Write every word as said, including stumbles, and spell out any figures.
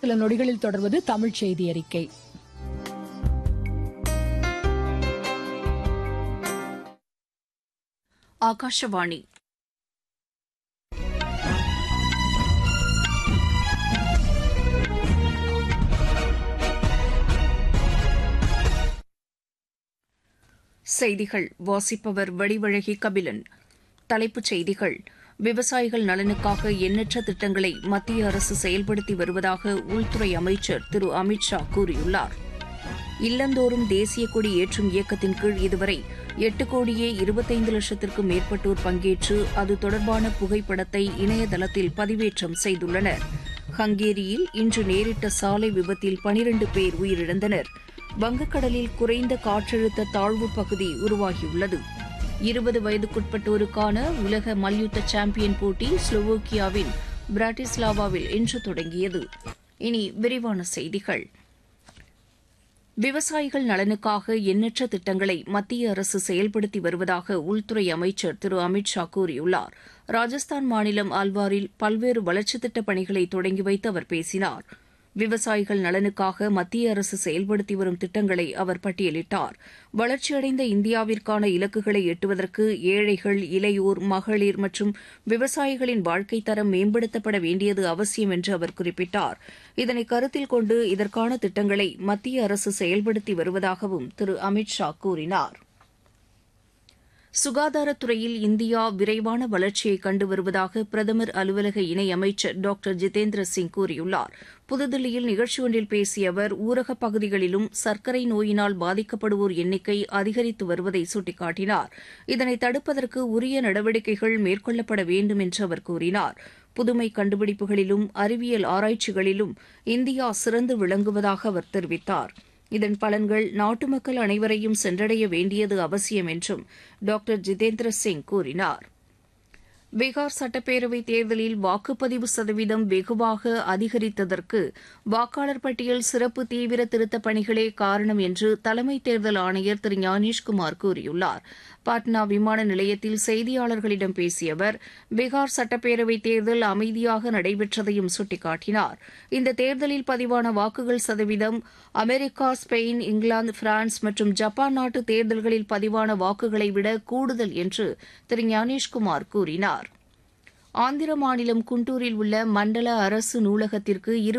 சில நொடிகளில் தொடர்வது தமிழ் செய்தி அறிக்கை. ஆகாஷவாணி. செய்திகள் வாசிப்பவர் வடிவழகி கபிலன். தலைப்புச் செய்திகள். விவசாயிகள் நலனுக்காக எண்ணற்ற திட்டங்களை மத்திய அரசு செயல்படுத்தி வருவதாக உள்துறை அமைச்சர் திரு அமித் ஷா கூறியுள்ளார். இல்லந்தோறும் தேசிய கொடி ஏற்றும் இயக்கத்தின் கீழ் இதுவரை எட்டு கோடியே இருபத்தைந்து லட்சத்திற்கும் மேற்பட்டோர் பங்கேற்று அது தொடர்பான புகைப்படத்தை இணையதளத்தில் பதிவேற்றம் செய்துள்ளனர். ஹங்கேரியில் இன்று நேரிட்ட சாலை விபத்தில் பனிரண்டு பேர் உயிரிழந்தனர். வங்கக்கடலில் குறைந்த காற்றழுத்த தாழ்வு பகுதி உருவாகியுள்ளது. இருபது வயதுக்குட்பட்டோருக்கான உலக மல்யுத்த சாம்பியன் போட்டி ஸ்லோவோக்கியாவின் பிராட்டிஸ்லாவாவில் இன்று தொடங்கியது. இனி விரிவான செய்திகள். விவசாயிகள் நலனுக்காக எண்ணற்ற திட்டங்களை மத்திய அரசு செயல்படுத்தி வருவதாக உள்துறை அமைச்சர் திரு அமித் ஷா கூறியுள்ளார். ராஜஸ்தான் மாநிலம் அல்வாரில் பல்வேறு வளர்ச்சித் திட்டப் பணிகளை தொடங்கி வைத்து அவர் பேசினார். விவசாயிகள் நலனுக்காக மத்திய அரசு செயல்படுத்தி வரும் திட்டங்களை அவர் பட்டியலிட்டார். வளர்ச்சியடைந்த இந்தியாவிற்கான இலக்குகளை எட்டுவதற்கு ஏழைகள், இளையோர், மகளிர் மற்றும் விவசாயிகளின் வாழ்க்கைத் தரம் மேம்படுத்தப்பட வேண்டியது அவசியம் என்று அவர் குறிப்பிட்டார். இதனை கருத்தில் கொண்டு இதற்கான திட்டங்களை மத்திய அரசு செயல்படுத்தி வருவதாகவும் திரு அமித் ஷா கூறினார். சுகாதாரத்துறையில் இந்தியா விரைவான வளர்ச்சியை கண்டு வருவதாக பிரதமர் அலுவலக இணையமைச்சர் டாக்டர் ஜிதேந்திர சிங் கூறியுள்ளார். புதுதில்லியில் நிகழ்ச்சி ஒன்றில் பேசிய அவர் ஊரகப் பகுதிகளிலும் சர்க்கரை நோயினால் பாதிக்கப்படுவோர் எண்ணிக்கை அதிகரித்து வருவதை சுட்டிக்காட்டினார். இதனை தடுப்பதற்கு உரிய நடவடிக்கைகள் மேற்கொள்ளப்பட வேண்டும் என்று அவர் கூறினார். புதுமை கண்டுபிடிப்புகளிலும் அறிவியல் ஆராய்ச்சிகளிலும் இந்தியா சிறந்து விளங்குவதாக அவர் தெரிவித்தார். இதன் பலன்கள் நாட்டு மக்கள் அனைவரையும் சென்றடைய வேண்டியது அவசியம் என்றும் டாக்டர் ஜிதேந்திர சிங் கூறினார். பீகார் சட்டப்பேரவைத் தேர்தலில் வாக்குப்பதிவு சதவீதம் வெகுவாக அதிகரித்ததற்கு வாக்காளர் பட்டியல் சிறப்பு தீவிர திருத்தப் பணிகளே காரணம் என்று தலைமை தேர்தல் ஆணையர் திரு ஞானேஷ்குமார் கூறியுள்ளார். பாட்னா விமான நிலையத்தில் செய்தியாளர்களிடம் பேசிய அவர் பீகார் சட்டப்பேரவைத் தேர்தல் அமைதியாக நடைபெற்றதையும் சுட்டிக்காட்டினார். இந்த தேர்தலில் பதிவான வாக்குகள் சதவீதம் அமெரிக்கா, ஸ்பெயின், இங்கிலாந்து, பிரான்ஸ் மற்றும் ஜப்பான் நாட்டு தேர்தல்களில் பதிவான வாக்குகளை விட கூடுதல் என்று திரு ஞானேஷ்குமார் கூறினார். ஆந்திர மாநிலம் குண்டூரில் உள்ள மண்டல அரசு நூலகத்திற்கு இரு